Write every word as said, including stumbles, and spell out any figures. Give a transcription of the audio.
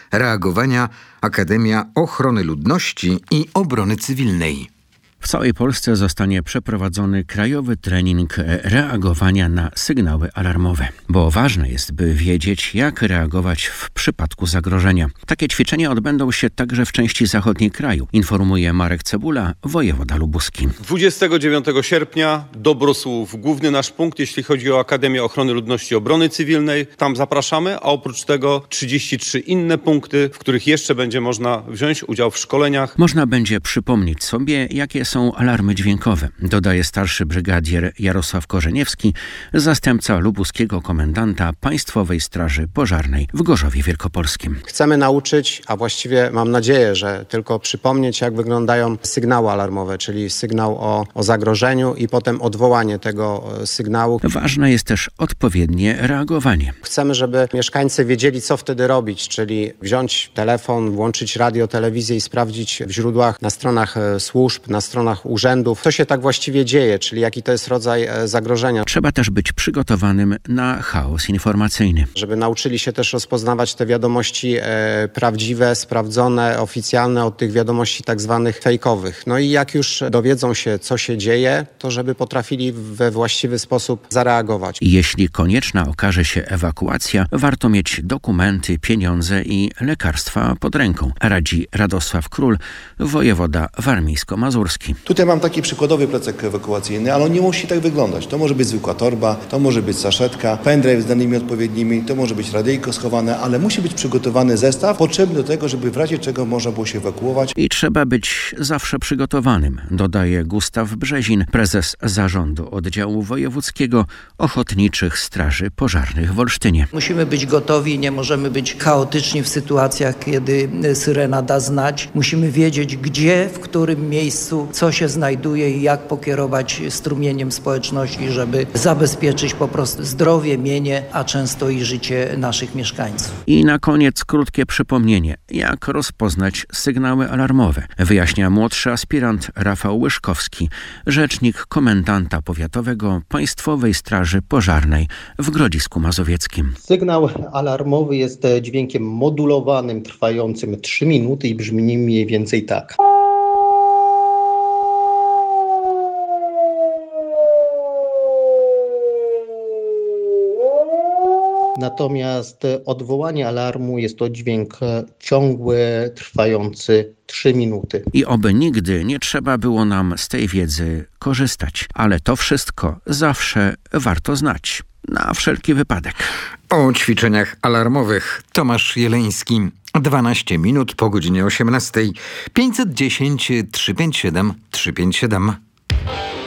reagowania Akademia Ochrony Ludności i Obrony Cywilnej. W całej Polsce zostanie przeprowadzony krajowy trening reagowania na sygnały alarmowe, bo ważne jest, by wiedzieć, jak reagować w przypadku zagrożenia. Takie ćwiczenia odbędą się także w części zachodniej kraju, informuje Marek Cebula, wojewoda lubuski. dwudziestego dziewiątego sierpnia Dobrosłów, główny nasz punkt, jeśli chodzi o Akademię Ochrony Ludności i Obrony Cywilnej. Tam zapraszamy, a oprócz tego trzydzieści trzy inne punkty, w których jeszcze będzie można wziąć udział w szkoleniach. Można będzie przypomnieć sobie, jakie są alarmy dźwiękowe, dodaje starszy brygadier Jarosław Korzeniewski, zastępca lubuskiego komendanta Państwowej Straży Pożarnej w Gorzowie Wielkopolskim. Chcemy nauczyć, a właściwie mam nadzieję, że tylko przypomnieć, jak wyglądają sygnały alarmowe, czyli sygnał o, o zagrożeniu i potem odwołanie tego sygnału. Ważne jest też odpowiednie reagowanie. Chcemy, żeby mieszkańcy wiedzieli, co wtedy robić, czyli wziąć telefon, włączyć radio, telewizję i sprawdzić w źródłach, na stronach służb, na stronach urzędów, co się tak właściwie dzieje, czyli jaki to jest rodzaj zagrożenia. Trzeba też być przygotowanym na chaos informacyjny. Żeby nauczyli się też rozpoznawać te wiadomości e, prawdziwe, sprawdzone, oficjalne od tych wiadomości tak zwanych fejkowych. No i jak już dowiedzą się, co się dzieje, to żeby potrafili we właściwy sposób zareagować. Jeśli konieczna okaże się ewakuacja, warto mieć dokumenty, pieniądze i lekarstwa pod ręką, radzi Radosław Król, wojewoda warmińsko-mazurski. Tutaj mam taki przykładowy plecak ewakuacyjny, ale on nie musi tak wyglądać. To może być zwykła torba, to może być saszetka, pendrive z danymi odpowiednimi, to może być radyjko schowane, ale musi być przygotowany zestaw potrzebny do tego, żeby w razie czego można było się ewakuować. I trzeba być zawsze przygotowanym, dodaje Gustaw Brzezin, prezes zarządu oddziału wojewódzkiego Ochotniczych Straży Pożarnych w Olsztynie. Musimy być gotowi, nie możemy być chaotyczni w sytuacjach, kiedy syrena da znać. Musimy wiedzieć, gdzie, w którym miejscu, co się znajduje i jak pokierować strumieniem społeczności, żeby zabezpieczyć po prostu zdrowie, mienie, a często i życie naszych mieszkańców. I na koniec krótkie przypomnienie, jak rozpoznać sygnały alarmowe, wyjaśnia młodszy aspirant Rafał Łyszkowski, rzecznik komendanta powiatowego Państwowej Straży Pożarnej w Grodzisku Mazowieckim. Sygnał alarmowy jest dźwiękiem modulowanym, trwającym trzy minuty i brzmi mniej więcej tak. Natomiast odwołanie alarmu jest to dźwięk ciągły, trwający trzy minuty. I oby nigdy nie trzeba było nam z tej wiedzy korzystać, ale to wszystko zawsze warto znać, na wszelki wypadek. O ćwiczeniach alarmowych Tomasz Jeleński. dwanaście minut po godzinie osiemnastej. pięćset dziesięć trzysta pięćdziesiąt siedem trzysta pięćdziesiąt siedem.